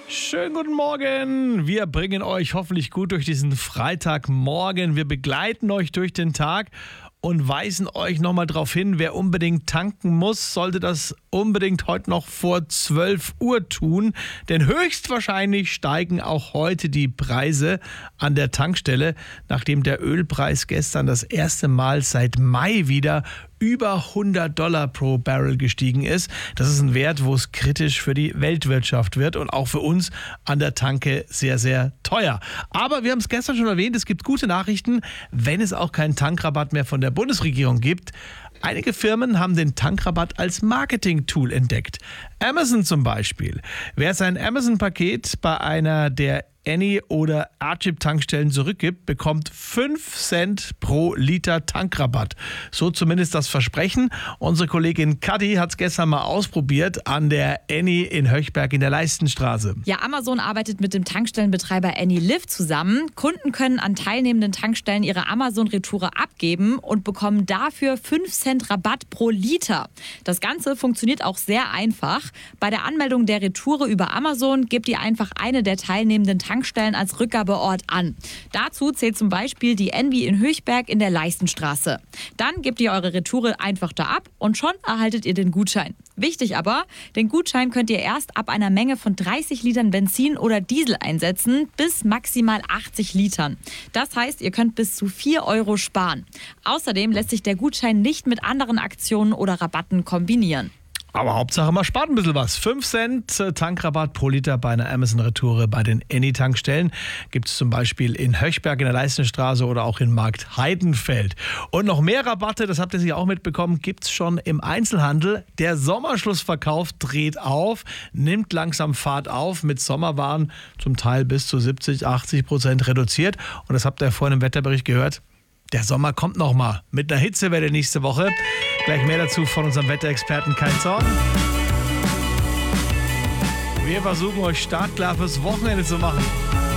Schönen guten Morgen. Wir bringen euch hoffentlich gut durch diesen Freitagmorgen. Wir begleiten euch durch den Tag und weisen euch nochmal darauf hin, wer unbedingt tanken muss, sollte das unbedingt heute noch vor 12 Uhr tun. Denn höchstwahrscheinlich steigen auch heute die Preise an der Tankstelle, nachdem der Ölpreis gestern das erste Mal seit Mai wieder über $100 pro Barrel gestiegen ist. Das ist ein Wert, wo es kritisch für die Weltwirtschaft wird und auch für uns an der Tanke sehr, sehr teuer. Aber wir haben es gestern schon erwähnt, es gibt gute Nachrichten, wenn es auch keinen Tankrabatt mehr von der Bundesregierung gibt. Einige Firmen haben den Tankrabatt als Marketing-Tool entdeckt. Amazon zum Beispiel. Wer sein Amazon-Paket bei einer der Annie oder Archip-Tankstellen zurückgibt, bekommt 5 Cent pro Liter Tankrabatt. So zumindest das Versprechen. Unsere Kollegin Kathi hat es gestern mal ausprobiert an der Annie in Höchberg in der Leistenstraße. Ja, Amazon arbeitet mit dem Tankstellenbetreiber AnyLive zusammen. Kunden können an teilnehmenden Tankstellen ihre Amazon-Retoure abgeben und bekommen dafür 5 Cent Rabatt pro Liter. Das Ganze funktioniert auch sehr einfach. Bei der Anmeldung der Retoure über Amazon gebt ihr einfach eine der teilnehmenden Tankstellen als Rückgabeort an. Dazu zählt zum Beispiel die Envy in Höchberg in der Leistenstraße. Dann gebt ihr eure Retoure einfach da ab und schon erhaltet ihr den Gutschein. Wichtig aber, den Gutschein könnt ihr erst ab einer Menge von 30 Litern Benzin oder Diesel einsetzen, bis maximal 80 Litern. Das heißt, ihr könnt bis zu 4 Euro sparen. Außerdem lässt sich der Gutschein nicht mit anderen Aktionen oder Rabatten kombinieren. Aber Hauptsache, man spart ein bisschen was. 5 Cent Tankrabatt pro Liter bei einer Amazon-Retoure bei den Annie-Tankstellen. Gibt es zum Beispiel in Höchberg in der Leistenstraße oder auch in Markt Heidenfeld. Und noch mehr Rabatte, das habt ihr sicher auch mitbekommen, gibt es schon im Einzelhandel. Der Sommerschlussverkauf dreht auf, nimmt langsam Fahrt auf, mit Sommerwaren zum Teil bis zu 70-80% reduziert. Und das habt ihr vorhin im Wetterbericht gehört. Der Sommer kommt nochmal mit einer Hitzewelle nächste Woche. Gleich mehr dazu von unserem Wetterexperten Kai Zorn. Wir versuchen euch startklar fürs Wochenende zu machen.